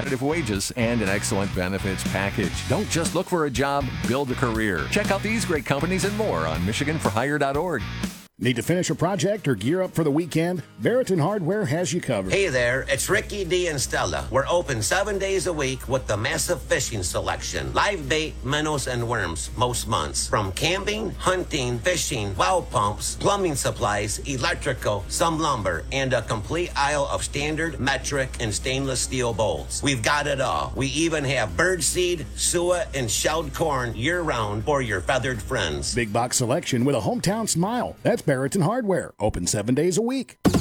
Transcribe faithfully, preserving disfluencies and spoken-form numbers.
competitive wages, and an excellent benefits package. Don't just look for a job, build a career. Check out these great companies and more on Michigan for Hire dot org. Need to finish a project or gear up for the weekend? Barretton Hardware has you covered. Hey there, it's Ricky D and Stella. We're open seven days a week with the massive fishing selection. Live bait, minnows, and worms most months. From camping, hunting, fishing, well pumps, plumbing supplies, electrical, some lumber, and a complete aisle of standard, metric, and stainless steel bolts. We've got it all. We even have birdseed, suet, and shelled corn year-round for your feathered friends. Big box selection with a hometown smile. That's Barretton Hardware. Open seven days a week.